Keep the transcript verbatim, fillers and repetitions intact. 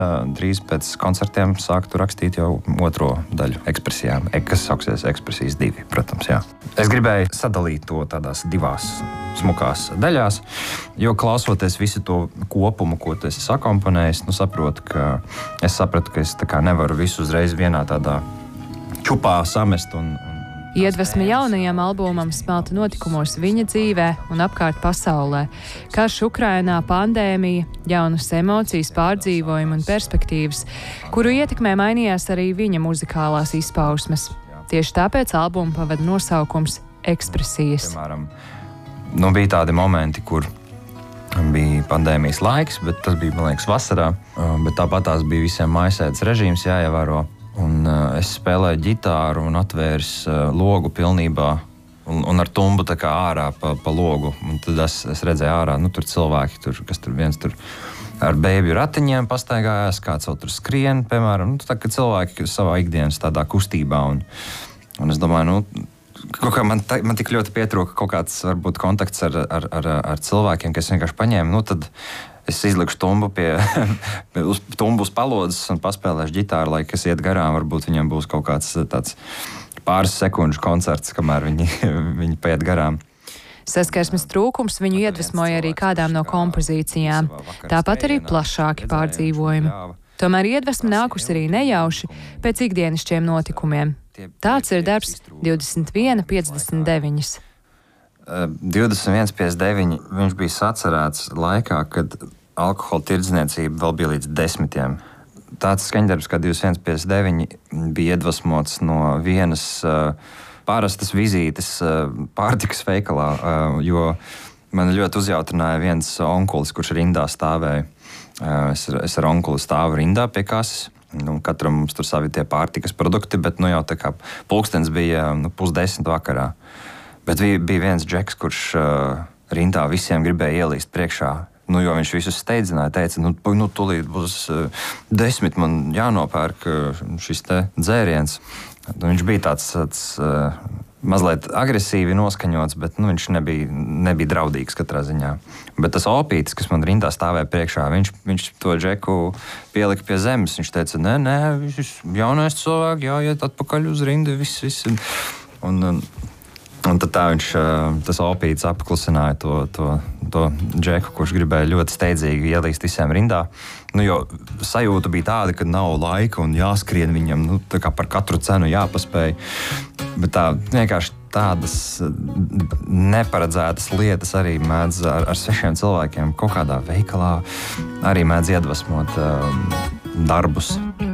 Drīz pēc koncertiem sāktu rakstīt jau otro daļu ekspresijām, kas sauksies Ekspresijas divi, protams, jā. Es gribēju sadalīt to tādās divās smukās daļās, jo klausoties visu to kopumu, ko tu esi sakomponējis, nu saprotu, ka es sapratu, ka es tā kā nevaru visu uzreiz vienā tādā čupā samest un Iedvesma jaunajam albumam smelta notikumos viņa dzīvē un apkārt pasaulē. Karš Ukrainā, pandēmija, jaunas emocijas, pārdzīvojumi un perspektīvas, kuru ietekmē mainījās arī viņa muzikālās izpausmes. Tieši tāpēc albuma pavada nosaukums Ekspresijas. Piemēram, nu, bija tādi momenti, kur bija pandēmijas laiks, bet tas bija, man liekas, vasarā, bet tāpat tās bija visiem mājasēdes režīms jāievēro. Un uh, es spēlēju ģitāru un atvērs uh, logu pilnībā un, un ar tumbu tā kā ārā pa, pa logu. Un tad es, es redzēju ārā, nu tur cilvēki, tur, kas tur viens tur ar bēbju ratiņiem pastaigājās, kāds vēl tur skrien, piemēram. Nu, tā kā cilvēki savā ikdienas tādā kustībā. Un, un es domāju, nu, kaut kā man, ta, man tik ļoti pietrūka kaut kāds varbūt kontakts ar, ar, ar, ar cilvēkiem, kas vienkārši paņēma, nu tad es izlikšu tumbu pie, uz tumbu uz palodzes un paspēlēšu ģitāru, lai kas iet garām, varbūt viņam būs kaut kāds tāds pāris sekundžu koncerts, kamēr viņi, viņi paiet garām. Saskarsmes trūkums viņu iedvesmoja arī kādām no kompozīcijām, tāpat arī plašāki pārdzīvojumi. Tomēr iedvesma nākusi arī nejauši pēc ikdienišķiem notikumiem. Tāds ir darbs divdesmit viens piecdesmit deviņi. divdesmit viens piecdesmit deviņi viņš bija sacerēts laikā, kad alkohola tirdzniecība vēl bija līdz desmitiem. Tāds skaņdarbs kā divdesmit viens piecdesmit deviņi bija iedvesmots no vienas uh, parastas vizītes uh, pārtikas veikalā, uh, jo man ļoti uzjautrināja viens onkulis, kurš rindā stāvēja. Uh, es, es ar onkuli stāvu rindā pie kases. Nu, katram mums tur savi tie pārtikas produkti, bet nu, jau tā kā pulkstens bija nu, pusdesmit vakarā. Bet bija viens džeks, kurš uh, rindā visiem gribēja ielīst priekšā, nu, jo viņš visus steidzināja, teica, nu, nu tūlīt būs uh, desmit, man jānopērk uh, šis te dzēriens. Nu, viņš bija tāds, tāds uh, mazliet agresīvi noskaņots, bet nu, viņš nebija, nebija draudīgs katrā ziņā. Bet tas opītis, kas man rindā stāvēja priekšā, viņš, viņš to džeku pielika pie zemes. Viņš teica, nē, nē, viņš jaunais cilvēks, jāiet atpakaļ uz rindu, viss, viss. Un, un, un, Un tad tā viņš, tas opīts apklusināja to, to, to džeku, kurš gribēja ļoti steidzīgi ielīst visiem rindā. Nu, jo sajūta bija tāda, ka nav laika un jāskrien viņam, nu, tā kā par katru cenu jāpaspēj. Bet tā vienkārši tādas neparedzētas lietas arī mēdz ar, ar svešiem cilvēkiem kaut kādā veikalā arī mēdz iedvesmot um, darbus.